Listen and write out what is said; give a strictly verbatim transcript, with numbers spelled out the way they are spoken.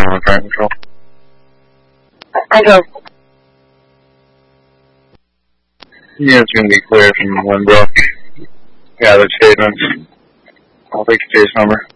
on track control. I go. Yeah, it's going to be clear from Lynbrook. Yeah, the statements. I'll take your case number.